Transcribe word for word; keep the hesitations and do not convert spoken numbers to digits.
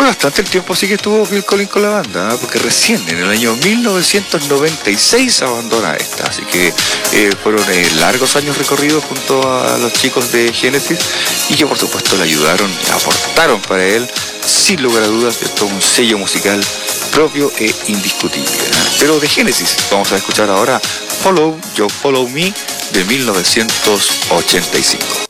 Fue bastante el tiempo así que estuvo Phil Collins con la banda, ¿eh? Porque recién en el año mil novecientos noventa y seis abandona esta, así que eh, fueron eh, largos años recorridos junto a los chicos de Genesis y que por supuesto le ayudaron, aportaron para él, sin lugar a dudas, esto es un sello musical propio e indiscutible, ¿eh? Pero de Genesis vamos a escuchar ahora Follow, You Follow Me de mil novecientos ochenta y cinco.